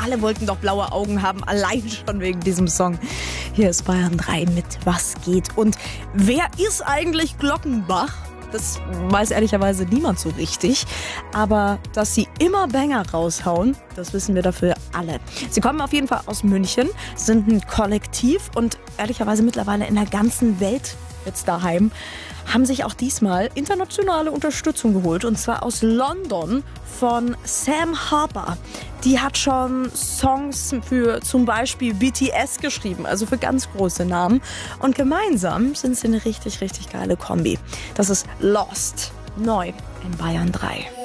alle wollten doch blaue Augen haben, allein schon wegen diesem Song. Hier ist Bayern 3 mit Was geht? Und wer ist eigentlich Glockenbach? Das weiß ehrlicherweise niemand so richtig. Aber dass sie immer Banger raushauen, das wissen wir dafür alle. Sie kommen auf jeden Fall aus München, sind ein Kollektiv und ehrlicherweise mittlerweile in der ganzen Welt jetzt daheim. Haben sich auch diesmal internationale Unterstützung geholt, und zwar aus London von Sam Harper. Die hat schon Songs für zum Beispiel BTS geschrieben, also für ganz große Namen. Und gemeinsam sind sie eine richtig, richtig geile Kombi. Das ist Lost, neu in Bayern 3.